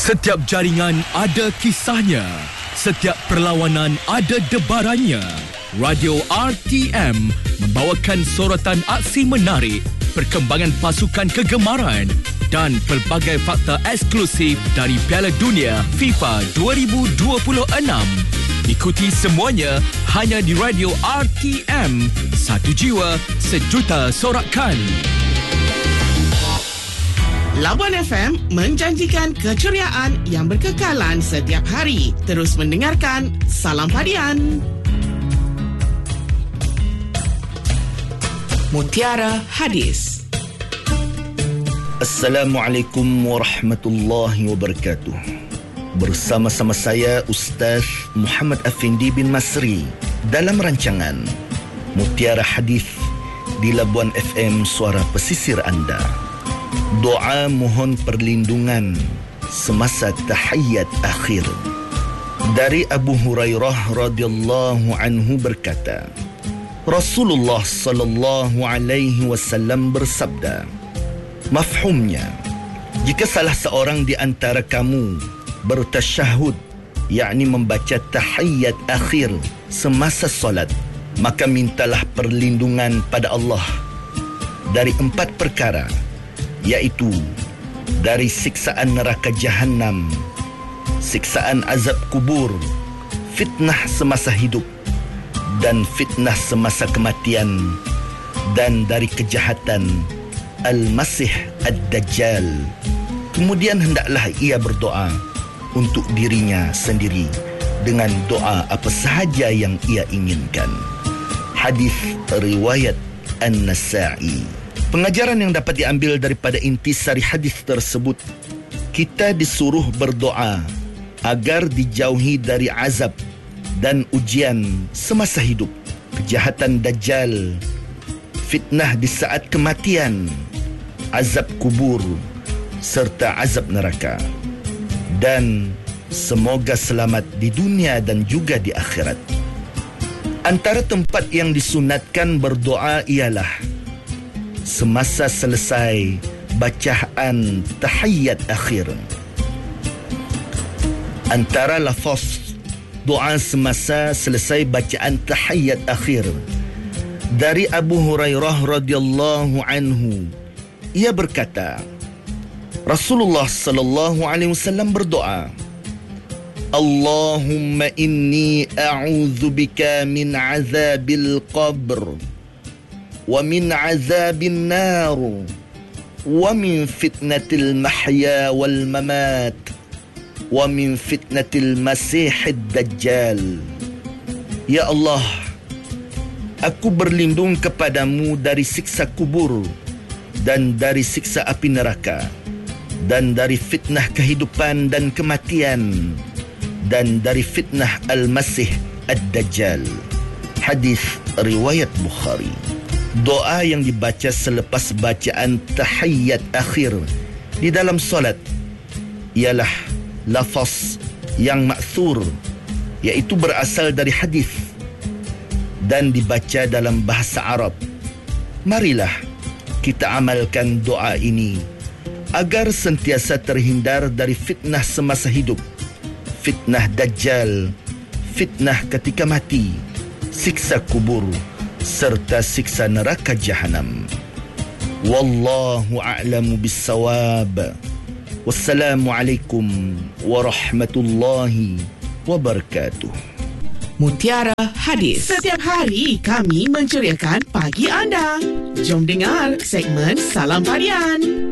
Setiap jaringan ada kisahnya. Setiap perlawanan ada debarannya. Radio RTM membawakan sorotan aksi menarik, perkembangan pasukan kegemaran dan pelbagai fakta eksklusif dari Piala Dunia FIFA 2026. Ikuti semuanya hanya di Radio RTM. Satu jiwa, sejuta sorakan. Labuan FM menjanjikan keceriaan yang berkekalan setiap hari. Terus mendengarkan Salam Harian. Mutiara Hadis. Assalamualaikum warahmatullahi wabarakatuh. Bersama-sama saya Ustaz Muhammad Afindi bin Masri dalam rancangan Mutiara Hadis di Labuan FM, suara pesisir anda. Doa mohon perlindungan semasa tahiyat akhir. Dari Abu Hurairah radhiyallahu anhu berkata, Rasulullah sallallahu alaihi wasallam bersabda, mafhumnya, jika salah seorang di antara kamu bertasyahud, yakni membaca tahiyat akhir semasa solat, maka mintalah perlindungan pada Allah dari 4 perkara, iaitu dari siksaan neraka Jahannam, siksaan azab kubur, fitnah semasa hidup dan fitnah semasa kematian, dan dari kejahatan Al-Masih Ad-Dajjal. Kemudian hendaklah ia berdoa untuk dirinya sendiri dengan doa apa sahaja yang ia inginkan. Hadis riwayat An-Nasa'i. Pengajaran yang dapat diambil daripada intisari hadis tersebut, kita disuruh berdoa agar dijauhi dari azab dan ujian semasa hidup, kejahatan Dajjal, fitnah di saat kematian, azab kubur serta azab neraka, dan semoga selamat di dunia dan juga di akhirat. Antara tempat yang disunatkan berdoa ialah semasa selesai bacaan tahiyat akhir. Antara lafaz doa semasa selesai bacaan tahiyat akhir, dari Abu Hurairah radhiyallahu anhu, ia berkata, Rasulullah sallallahu alaihi wasallam berdoa, Allahumma inni a'udzu bika min azabil qabr wa min azabin nar wa min fitnatil mahya wal mamat wa min fitnatil masihid dajjal. Ya Allah, aku berlindung kepadamu dari siksa kubur dan dari siksa api neraka, dan dari fitnah kehidupan dan kematian, dan dari fitnah Al-Masih Ad-Dajjal. Hadis riwayat Bukhari. Doa yang dibaca selepas bacaan tahiyat akhir di dalam solat ialah lafaz yang ma'thur, iaitu berasal dari hadis dan dibaca dalam bahasa Arab. Marilah kita amalkan doa ini agar sentiasa terhindar dari fitnah semasa hidup, fitnah Dajjal, fitnah ketika mati, siksa kubur serta siksa neraka Jahannam. Wallahu a'lamu bis-shawab. Wassalamualaikum warahmatullahi wabarakatuh. Mutiara Hadis. Setiap hari kami menceriakan pagi anda. Jom dengar segmen Salam Harian.